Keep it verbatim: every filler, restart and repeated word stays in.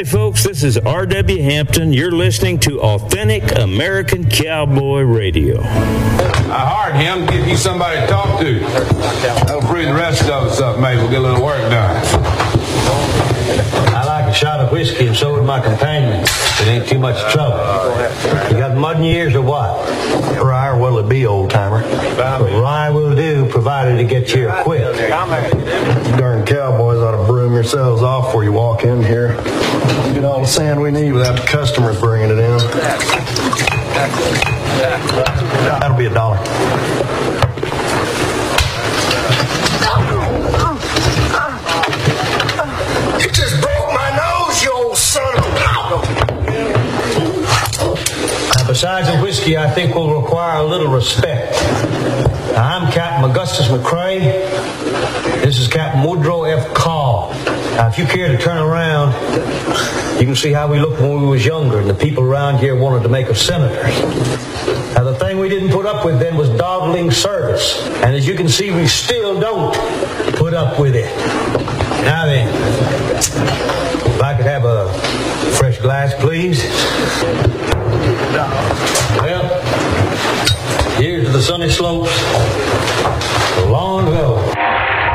Howdy, folks. This is R W Hampton. You're listening to Authentic American Cowboy Radio. I hired him to give you somebody to talk to. That'll free the rest of us up, maybe. We'll get a little work done. I like a shot of whiskey, and so would my companion. It ain't too much trouble. You got mud in your ears or what? Rye, or what'll it be, old-timer? Well, rye will do, provided it gets here quick. You darn cowboys ought to broom yourselves off before you walk in here. Get all the sand we need without the customers bringing it in. That'll be a dollar. You just broke my nose, you old son of a... Now, besides the whiskey, I think we'll require a little respect. Now, I'm Captain Augustus McCrae. This is Captain Woodrow F. Call. Now, if you care to turn around, you can see how we looked when we was younger, and the people around here wanted to make us senators. Now, the thing we didn't put up with then was dawdling service. And as you can see, we still don't put up with it. Now then, if I could have a fresh glass, please. Well, here's to the sunny slopes